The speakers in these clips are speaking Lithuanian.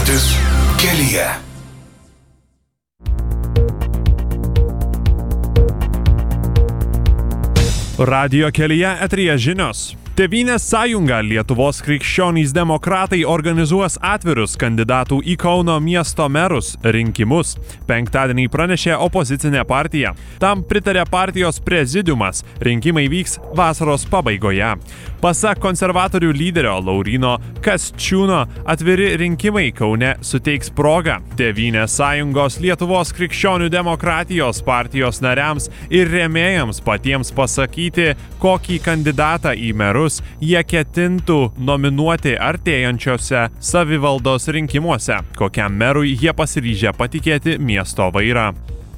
Paspirtis kelyje. Radijo kelyje eteryje žinios. Tėvynės sąjunga Lietuvos krikščionys demokratai organizuos atvirus kandidatų į Kauno miesto merus rinkimus. Penktadienį pranešė opozicinė partija. Tam pritarė partijos prezidiumas. Rinkimai vyks vasaros pabaigoje. Pasak konservatorių lyderio Lauryno Kasčiūno, atviri rinkimai Kaune suteiks progą Tėvynės sąjungos Lietuvos krikščionių demokratijos partijos nariams ir rėmėjams patiems pasakyti, kokį kandidatą į merus jie ketintų nominuoti artėjančiose savivaldos rinkimuose, kokiam merui jie pasiryžę patikėti miesto vairą.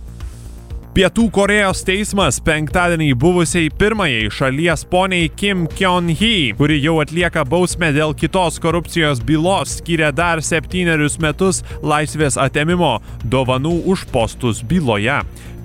Pietų Korėjos teismas penktadienį buvusiai pirmajai šalies poniai Kim Kyon-hee, kuri jau atlieka bausmę dėl kitos korupcijos bylos, skyrė dar 7 metus laisvės atėmimo dovanų už postus byloje.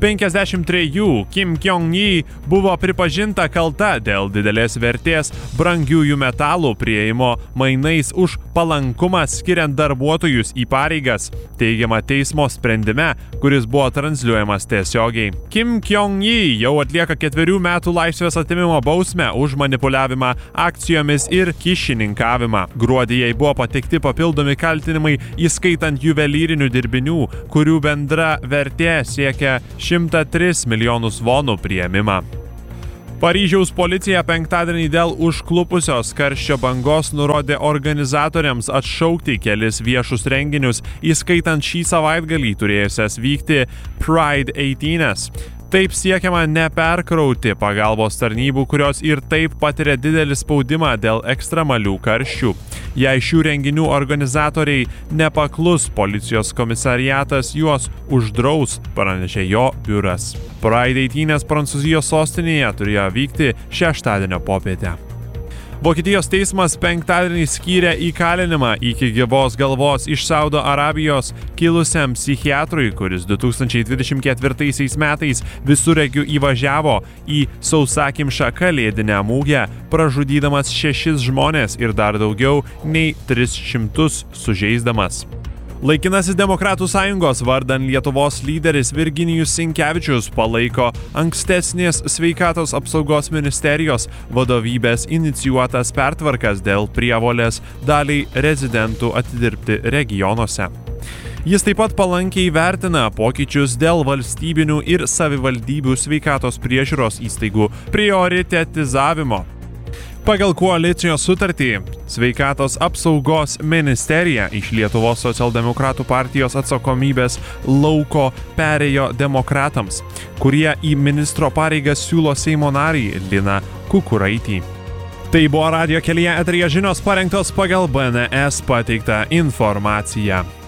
53 Kim Kyon-hee buvo pripažinta kalta dėl didelės vertės brangiųjų metalų prieimo mainais už palankumą skiriant darbuotojus į pareigas, teigiama teismo sprendime, kuris buvo transliuojamas tiesiogiai. Kim Kyon-hee jau atlieka 4 metų laisvės atėmimo bausmę už manipuliavimą akcijomis ir kyšininkavimą. Gruodį jai buvo pateikti papildomi kaltinimai, įskaitant juvelyrinių dirbinių, kurių bendra vertė siekia 103 milijonus vonų priėmimą. Paryžiaus policija penktadienį dėl užklupusios karščio bangos nurodė organizatoriams atšaukti kelis viešus renginius, įskaitant šį savaitgalį turėjusias vykti Pride 18. Taip siekiama neperkrauti pagalbos tarnybų, kurios ir taip patiria didelį spaudimą dėl ekstremalių karščių. Jei šių renginių organizatoriai nepaklus, policijos komisariatas juos uždraus, pranešė jo biuras. Pride 18 Prancūzijos sostinėje turėjo vykti šeštadienio popietę. Vokietijos teismas penktadienį skyrė įkalinimą iki gyvos galvos iš Saudo Arabijos kilusiam psichiatrui, kuris 2024 metais visureigiu įvažiavo į sausakimšą kalėdinę mugę, pražudydamas 6 žmones ir dar daugiau nei 300 sužeisdamas. Laikinasis Demokratų sąjungos vardan Lietuvos lyderis Virginijus Sinkevičius palaiko ankstesnės sveikatos apsaugos ministerijos vadovybės inicijuotas pertvarkas dėl prievolės daliai rezidentų atidirbti regionuose. Jis taip pat palankiai vertina pokyčius dėl valstybinių ir savivaldybių sveikatos priežiūros įstaigų prioritetizavimo. Pagal koalicijos sutartį, sveikatos apsaugos ministerija iš Lietuvos socialdemokratų partijos atsakomybės lauko perėjo demokratams, kurie į ministro pareigas siūlo Seimo narį Liną Kukuraitį. Tai buvo Radijo kelyje eteryje žinios parengtos pagal BNS pateiktą informaciją.